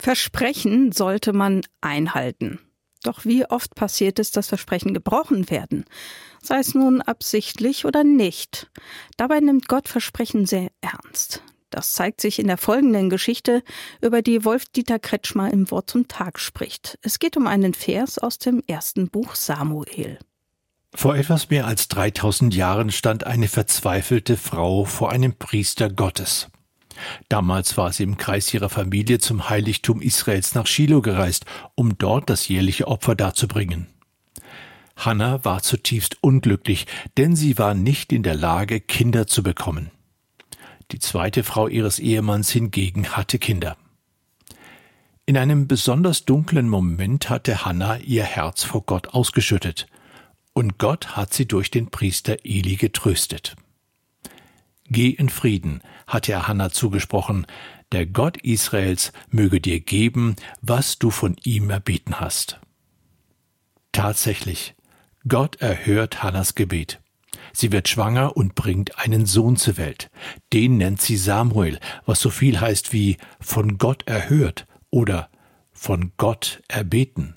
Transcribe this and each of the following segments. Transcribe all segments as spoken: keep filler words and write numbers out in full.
Versprechen sollte man einhalten. Doch wie oft passiert es, dass Versprechen gebrochen werden? Sei es nun absichtlich oder nicht. Dabei nimmt Gott Versprechen sehr ernst. Das zeigt sich in der folgenden Geschichte, über die Wolf-Dieter Kretschmer im Wort zum Tag spricht. Es geht um einen Vers aus dem ersten Buch Samuel. Vor etwas mehr als dreitausend Jahren stand eine verzweifelte Frau vor einem Priester Gottes. Damals war sie im Kreis ihrer Familie zum Heiligtum Israels nach Schilo gereist, um dort das jährliche Opfer darzubringen. Hannah war zutiefst unglücklich, denn sie war nicht in der Lage, Kinder zu bekommen. Die zweite Frau ihres Ehemanns hingegen hatte Kinder. In einem besonders dunklen Moment hatte Hannah ihr Herz vor Gott ausgeschüttet, und Gott hat sie durch den Priester Eli getröstet. Geh in Frieden, hatte er Hannah zugesprochen, der Gott Israels möge dir geben, was du von ihm erbeten hast. Tatsächlich, Gott erhört Hannahs Gebet. Sie wird schwanger und bringt einen Sohn zur Welt. Den nennt sie Samuel, was so viel heißt wie von Gott erhört oder von Gott erbeten.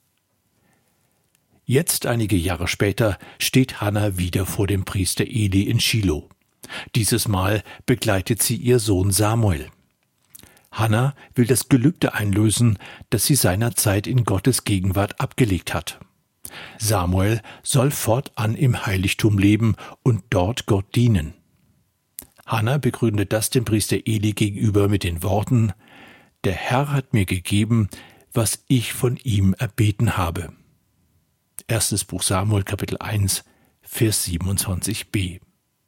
Jetzt, einige Jahre später, steht Hannah wieder vor dem Priester Eli in Schilo. Dieses Mal begleitet sie ihr Sohn Samuel. Hannah will das Gelübde einlösen, das sie seinerzeit in Gottes Gegenwart abgelegt hat. Samuel soll fortan im Heiligtum leben und dort Gott dienen. Hannah begründet das dem Priester Eli gegenüber mit den Worten: Der Herr hat mir gegeben, was ich von ihm erbeten habe. Erstes Buch Samuel, Kapitel eins, Vers siebenundzwanzig b.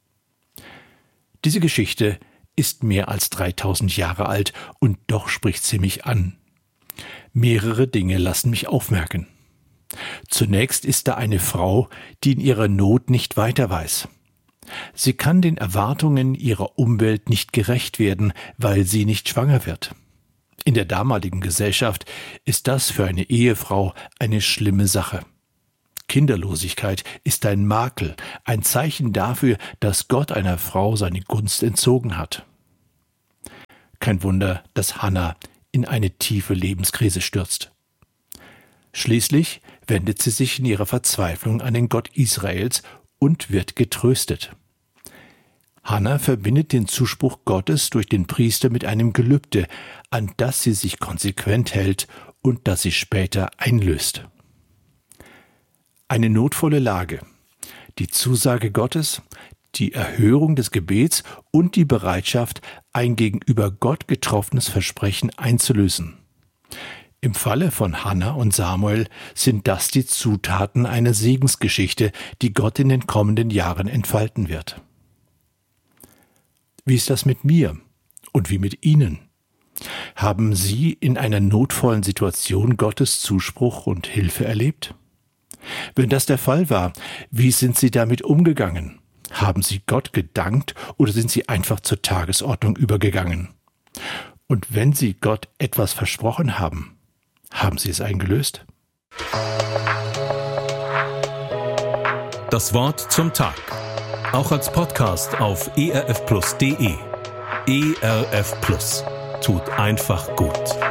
Diese Geschichte ist mehr als dreitausend Jahre alt und doch spricht sie mich an. Mehrere Dinge lassen mich aufmerken. Zunächst ist da eine Frau, die in ihrer Not nicht weiter weiß. Sie kann den Erwartungen ihrer Umwelt nicht gerecht werden, weil sie nicht schwanger wird. In der damaligen Gesellschaft ist das für eine Ehefrau eine schlimme Sache. Kinderlosigkeit ist ein Makel, ein Zeichen dafür, dass Gott einer Frau seine Gunst entzogen hat. Kein Wunder, dass Hannah in eine tiefe Lebenskrise stürzt. Schließlich wendet sie sich in ihrer Verzweiflung an den Gott Israels und wird getröstet. Hannah verbindet den Zuspruch Gottes durch den Priester mit einem Gelübde, an das sie sich konsequent hält und das sie später einlöst. Eine notvolle Lage, die Zusage Gottes, die Erhörung des Gebets und die Bereitschaft, ein gegenüber Gott getroffenes Versprechen einzulösen. Im Falle von Hannah und Samuel sind das die Zutaten einer Segensgeschichte, die Gott in den kommenden Jahren entfalten wird. Wie ist das mit mir und wie mit Ihnen? Haben Sie in einer notvollen Situation Gottes Zuspruch und Hilfe erlebt? Wenn das der Fall war, wie sind Sie damit umgegangen? Haben Sie Gott gedankt oder sind Sie einfach zur Tagesordnung übergegangen? Und wenn Sie Gott etwas versprochen haben, haben Sie es eingelöst? Das Wort zum Tag. Auch als Podcast auf e r f plus punkt d e. E R F Plus. Tut einfach gut.